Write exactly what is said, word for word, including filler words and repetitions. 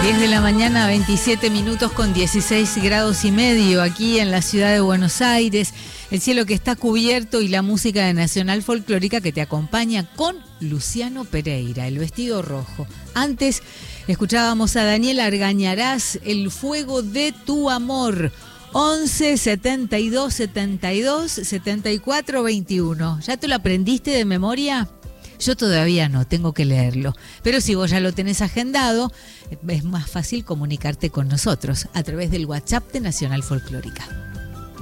diez de la mañana, veintisiete minutos con dieciséis grados y medio aquí en la ciudad de Buenos Aires. El cielo que está cubierto y la música de Nacional Folclórica que te acompaña con Luciano Pereira, El Vestido Rojo. Antes escuchábamos a Daniel Argañarás, El Fuego de tu Amor. once, setenta y dos, setenta y dos, setenta y cuatro, veintiuno. ¿Ya te lo aprendiste de memoria? Yo todavía no, tengo que leerlo. Pero si vos ya lo tenés agendado, es más fácil comunicarte con nosotros a través del WhatsApp de Nacional Folclórica.